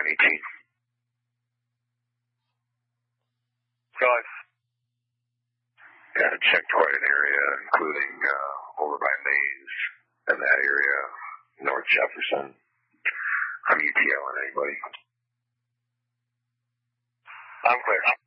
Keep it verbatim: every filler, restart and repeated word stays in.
nine eighteen. Guys. Yeah, checked quite an area, including uh, over by Mays and that area, North Jefferson. I'm UTLing anybody. I'm clear.